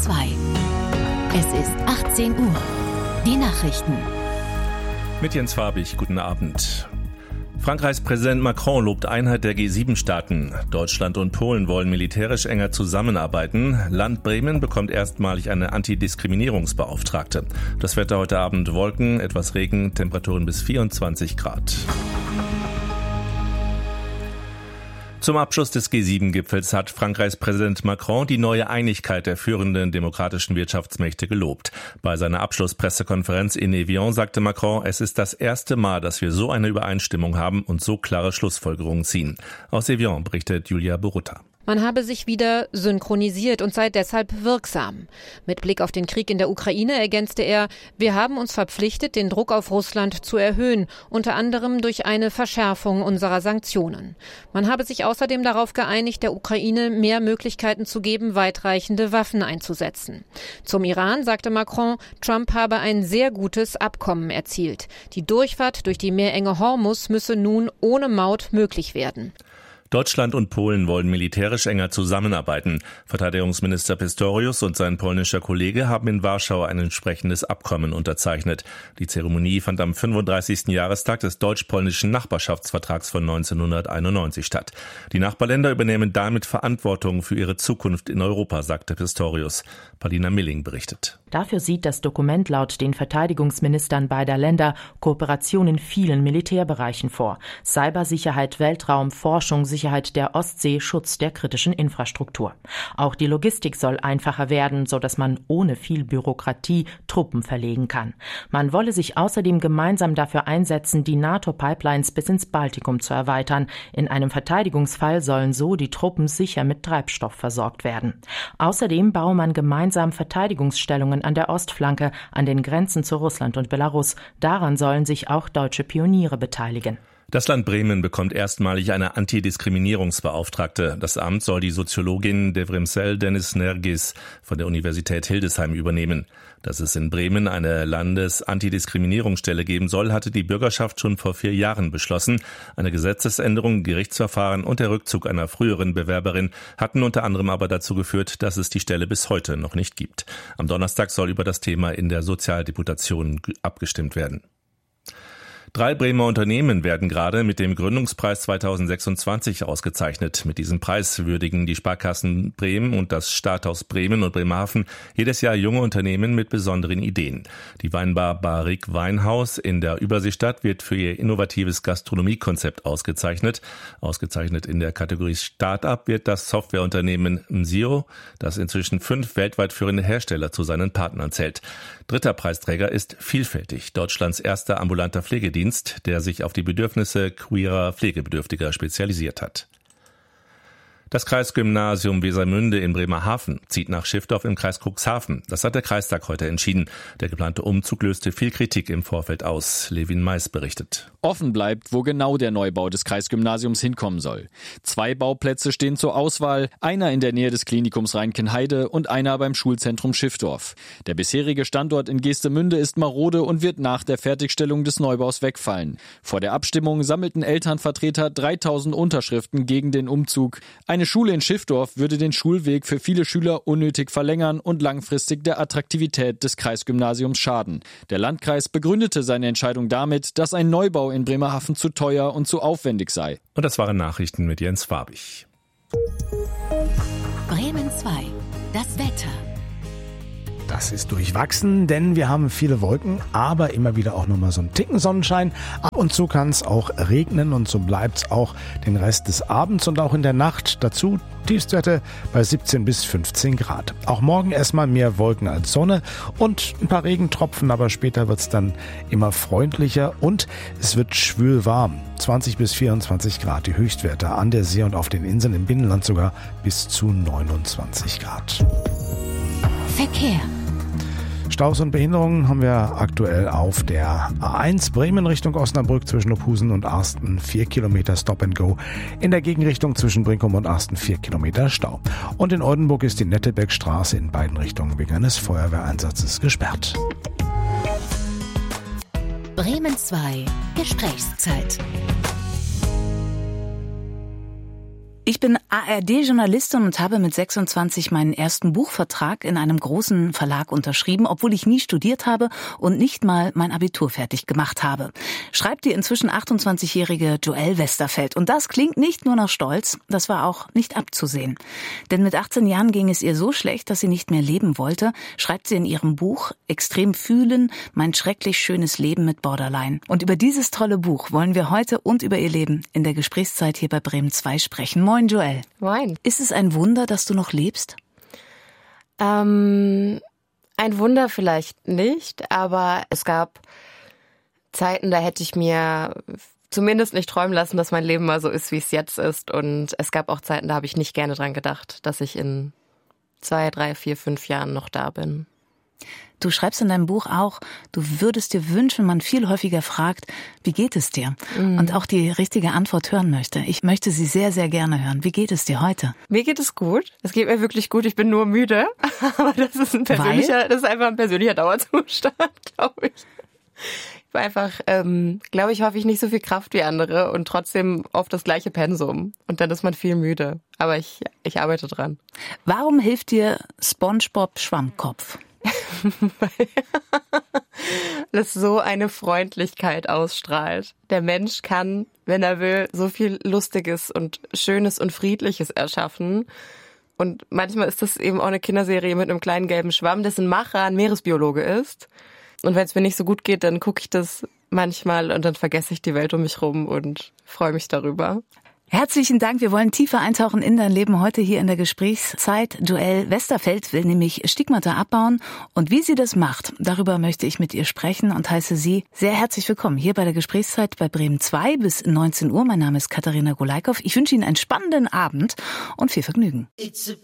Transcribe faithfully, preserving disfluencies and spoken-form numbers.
zwei. Es ist achtzehn Uhr. Die Nachrichten. Mit Jens Farbig, guten Abend. Frankreichs Präsident Macron lobt Einheit der G sieben Staaten. Deutschland und Polen wollen militärisch enger zusammenarbeiten. Land Bremen bekommt erstmalig eine Antidiskriminierungsbeauftragte. Das Wetter heute Abend: Wolken, etwas Regen, Temperaturen bis vierundzwanzig Grad. Zum Abschluss des G sieben Gipfels hat Frankreichs Präsident Macron die neue Einigkeit der führenden demokratischen Wirtschaftsmächte gelobt. Bei seiner Abschlusspressekonferenz in Evian sagte Macron, es ist das erste Mal, dass wir so eine Übereinstimmung haben und so klare Schlussfolgerungen ziehen. Aus Evian berichtet Julia Borutta. Man habe sich wieder synchronisiert und sei deshalb wirksam. Mit Blick auf den Krieg in der Ukraine ergänzte er, wir haben uns verpflichtet, den Druck auf Russland zu erhöhen, unter anderem durch eine Verschärfung unserer Sanktionen. Man habe sich außerdem darauf geeinigt, der Ukraine mehr Möglichkeiten zu geben, weitreichende Waffen einzusetzen. Zum Iran sagte Macron, Trump habe ein sehr gutes Abkommen erzielt. Die Durchfahrt durch die Meerenge Hormuz müsse nun ohne Maut möglich werden. Deutschland und Polen wollen militärisch enger zusammenarbeiten. Verteidigungsminister Pistorius und sein polnischer Kollege haben in Warschau ein entsprechendes Abkommen unterzeichnet. Die Zeremonie fand am fünfunddreißigsten Jahrestag des deutsch-polnischen Nachbarschaftsvertrags von neunzehnhunderteinundneunzig statt. Die Nachbarländer übernehmen damit Verantwortung für ihre Zukunft in Europa, sagte Pistorius. Paulina Milling berichtet. Dafür sieht das Dokument laut den Verteidigungsministern beider Länder Kooperation in vielen Militärbereichen vor. Cybersicherheit, Weltraum, Forschung, Sicherheit der Ostsee, Schutz der kritischen Infrastruktur. Auch die Logistik soll einfacher werden, sodass man ohne viel Bürokratie Truppen verlegen kann. Man wolle sich außerdem gemeinsam dafür einsetzen, die NATO-Pipelines bis ins Baltikum zu erweitern. In einem Verteidigungsfall sollen so die Truppen sicher mit Treibstoff versorgt werden. Außerdem baue man gemeinsam Verteidigungsstellungen an der Ostflanke, an den Grenzen zu Russland und Belarus. Daran sollen sich auch deutsche Pioniere beteiligen. Das Land Bremen bekommt erstmalig eine Antidiskriminierungsbeauftragte. Das Amt soll die Soziologin Devrimsel Dennis-Nergis von der Universität Hildesheim übernehmen. Dass es in Bremen eine Landes-Antidiskriminierungsstelle geben soll, hatte die Bürgerschaft schon vor vier Jahren beschlossen. Eine Gesetzesänderung, Gerichtsverfahren und der Rückzug einer früheren Bewerberin hatten unter anderem aber dazu geführt, dass es die Stelle bis heute noch nicht gibt. Am Donnerstag soll über das Thema in der Sozialdeputation abgestimmt werden. Drei Bremer Unternehmen werden gerade mit dem Gründungspreis zweitausendsechsundzwanzig ausgezeichnet. Mit diesem Preis würdigen die Sparkassen Bremen und das Stadthaus Bremen und Bremerhaven jedes Jahr junge Unternehmen mit besonderen Ideen. Die Weinbar Barrique Weinhaus in der Überseestadt wird für ihr innovatives Gastronomiekonzept ausgezeichnet. Ausgezeichnet in der Kategorie Start-up wird das Softwareunternehmen Msio, das inzwischen fünf weltweit führende Hersteller zu seinen Partnern zählt. Dritter Preisträger ist Vielfältig, Deutschlands erster ambulanter Pflegedienst, der sich auf die Bedürfnisse queerer Pflegebedürftiger spezialisiert hat. Das Kreisgymnasium Wesermünde in Bremerhaven zieht nach Schiffdorf im Kreis Cuxhaven. Das hat der Kreistag heute entschieden. Der geplante Umzug löste viel Kritik im Vorfeld aus. Levin Mais berichtet. Offen bleibt, wo genau der Neubau des Kreisgymnasiums hinkommen soll. Zwei Bauplätze stehen zur Auswahl, einer in der Nähe des Klinikums Rheinkenheide und einer beim Schulzentrum Schiffdorf. Der bisherige Standort in Geestemünde ist marode und wird nach der Fertigstellung des Neubaus wegfallen. Vor der Abstimmung sammelten Elternvertreter dreitausend Unterschriften gegen den Umzug. Eine Schule in Schiffdorf würde den Schulweg für viele Schüler unnötig verlängern und langfristig der Attraktivität des Kreisgymnasiums schaden. Der Landkreis begründete seine Entscheidung damit, dass ein Neubau in Bremerhaven zu teuer und zu aufwendig sei. Und das waren Nachrichten mit Jens Farbig. Bremen zwei. Das Wetter. Das ist durchwachsen, denn wir haben viele Wolken, aber immer wieder auch nochmal so einen Ticken Sonnenschein. Ab und zu kann es auch regnen und so bleibt es auch den Rest des Abends und auch in der Nacht. Dazu Tiefstwerte bei siebzehn bis fünfzehn Grad. Auch morgen erstmal mehr Wolken als Sonne und ein paar Regentropfen, aber später wird es dann immer freundlicher und es wird schwül warm. zwanzig bis vierundzwanzig Grad die Höchstwerte an der See und auf den Inseln im Binnenland sogar bis zu neunundzwanzig Grad. Verkehr. Staus und Behinderungen haben wir aktuell auf der A eins Bremen Richtung Osnabrück zwischen Ophusen und Arsten vier Kilometer Stop and Go. In der Gegenrichtung zwischen Brinkum und Arsten vier Kilometer Stau. Und in Oldenburg ist die Nettebeckstraße in beiden Richtungen wegen eines Feuerwehreinsatzes gesperrt. Bremen zwei. Gesprächszeit. Ich bin A R D-Journalistin und habe mit sechsundzwanzig meinen ersten Buchvertrag in einem großen Verlag unterschrieben, obwohl ich nie studiert habe und nicht mal mein Abitur fertig gemacht habe. Schreibt die inzwischen achtundzwanzigjährige Joelle Westerfeld. Und das klingt nicht nur nach Stolz, das war auch nicht abzusehen. Denn mit achtzehn Jahren ging es ihr so schlecht, dass sie nicht mehr leben wollte, schreibt sie in ihrem Buch Extrem fühlen, mein schrecklich schönes Leben mit Borderline. Und über dieses tolle Buch wollen wir heute und über ihr Leben in der Gesprächszeit hier bei Bremen zwei sprechen. Moin Joelle. Moin. Ist es ein Wunder, dass du noch lebst? Ähm, ein Wunder vielleicht nicht, aber es gab Zeiten, da hätte ich mir zumindest nicht träumen lassen, dass mein Leben mal so ist, wie es jetzt ist. Und es gab auch Zeiten, da habe ich nicht gerne dran gedacht, dass ich in zwei, drei, vier, fünf Jahren noch da bin. Du schreibst in deinem Buch auch, du würdest dir wünschen, wenn man viel häufiger fragt, wie geht es dir? Mhm. Und auch die richtige Antwort hören möchte. Ich möchte sie sehr, sehr gerne hören. Wie geht es dir heute? Mir geht es gut. Es geht mir wirklich gut. Ich bin nur müde. Aber das ist ein persönlicher, Weil? das ist einfach ein persönlicher Dauerzustand, glaube ich. Ich war einfach, ähm, glaube ich, hoffe ich nicht so viel Kraft wie andere und trotzdem oft das gleiche Pensum. Und dann ist man viel müde. Aber ich, ich arbeite dran. Warum hilft dir SpongeBob Schwammkopf? Weil es so eine Freundlichkeit ausstrahlt. Der Mensch kann, wenn er will, so viel Lustiges und Schönes und Friedliches erschaffen. Und manchmal ist das eben auch eine Kinderserie mit einem kleinen gelben Schwamm, dessen Macher ein Meeresbiologe ist. Und wenn es mir nicht so gut geht, dann gucke ich das manchmal und dann vergesse ich die Welt um mich rum und freue mich darüber. Herzlichen Dank. Wir wollen tiefer eintauchen in dein Leben heute hier in der Gesprächszeit. Joelle Westerfeld will nämlich Stigmata abbauen. Und wie sie das macht, darüber möchte ich mit ihr sprechen und heiße Sie sehr herzlich willkommen hier bei der Gesprächszeit bei Bremen zwei bis neunzehn Uhr. Mein Name ist Katharina Golaikow. Ich wünsche Ihnen einen spannenden Abend und viel Vergnügen. It's a